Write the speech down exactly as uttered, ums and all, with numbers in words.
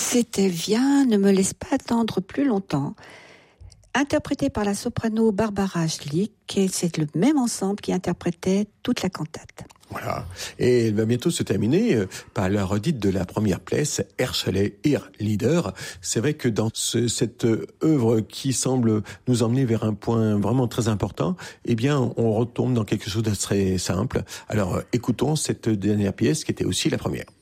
C'était Viens, ne me laisse pas attendre plus longtemps, interprété par la soprano Barbara Schlick, et c'est le même ensemble qui interprétait toute la cantate. Voilà. Et elle va bientôt se terminer par la redite de la première pièce, Herzl ihr Lieder. C'est vrai que dans ce, cette œuvre qui semble nous emmener vers un point vraiment très important, eh bien, on retombe dans quelque chose de très simple. Alors, écoutons cette dernière pièce qui était aussi la première.